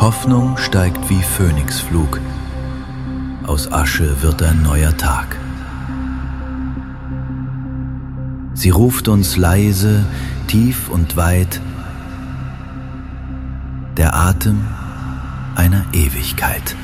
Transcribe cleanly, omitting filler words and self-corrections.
Hoffnung steigt wie Phönixflug. Aus Asche wird ein neuer Tag. Sie ruft uns leise, tief und weit, der Atem einer Ewigkeit.